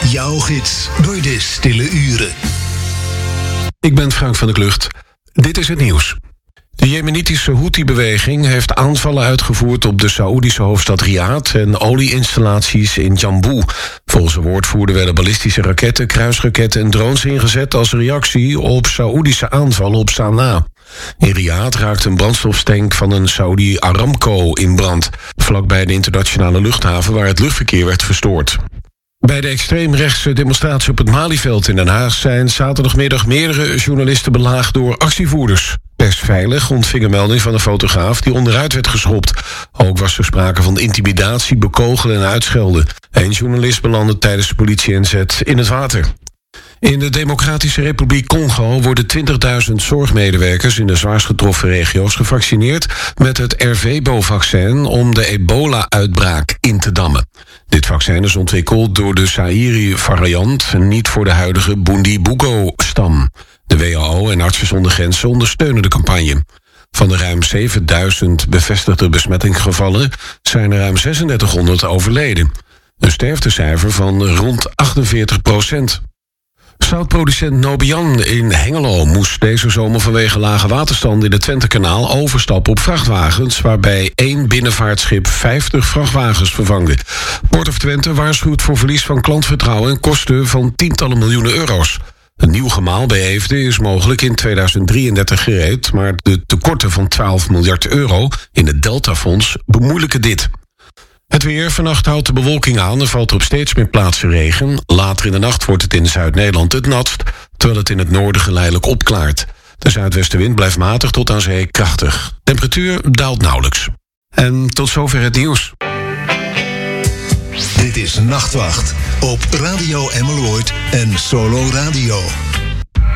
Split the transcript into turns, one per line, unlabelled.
Jouw gids door de stille uren.
Ik ben Frank van der Klucht. Dit is het nieuws. De Jemenitische Houthi-beweging heeft aanvallen uitgevoerd op de Saoedische hoofdstad Riyadh en olieinstallaties in Jambu. Volgens een woordvoerder werden ballistische raketten, kruisraketten en drones ingezet als reactie op Saoedische aanvallen op Sanaa. In Riyadh raakte een brandstofstank van een Saudi Aramco in brand, vlakbij de internationale luchthaven waar het luchtverkeer werd verstoord. Bij de extreemrechtse demonstratie op het Malieveld in Den Haag zijn zaterdagmiddag meerdere journalisten belaagd door actievoerders. Persveilig ontving een melding van een fotograaf die onderuit werd geschopt. Ook was er sprake van intimidatie, bekogelen en uitschelden. Een journalist belandde tijdens de politie-inzet in het water. In de Democratische Republiek Congo worden 20.000 zorgmedewerkers in de zwaarst getroffen regio's gevaccineerd met het RV-vaccin om de ebola-uitbraak in te dammen. Dit vaccin is ontwikkeld door de Zaire-variant, niet voor de huidige Bundibugyo-stam. De WHO en Artsen zonder Grenzen ondersteunen de campagne. Van de ruim 7000 bevestigde besmettingsgevallen zijn er ruim 3600 overleden. Een sterftecijfer van rond 48%. Zoutproducent Nobian in Hengelo moest deze zomer vanwege lage waterstanden in het Twentekanaal overstappen op vrachtwagens, waarbij 1 binnenvaartschip 50 vrachtwagens vervangde. Port of Twente waarschuwt voor verlies van klantvertrouwen en kosten van tientallen miljoenen euro's. Een nieuw gemaal bij Eefde is mogelijk in 2033 gereed, maar de tekorten van 12 miljard euro in het Deltafonds bemoeilijken dit. Het weer. Vannacht houdt de bewolking aan en valt er op steeds meer plaatsen regen. Later in de nacht wordt het in Zuid-Nederland het natst, terwijl het in het noorden geleidelijk opklaart. De zuidwestenwind blijft matig tot aan zee krachtig. Temperatuur daalt nauwelijks. En tot zover het nieuws.
Dit is Nachtwacht op Radio Emmeloord en Solo Radio.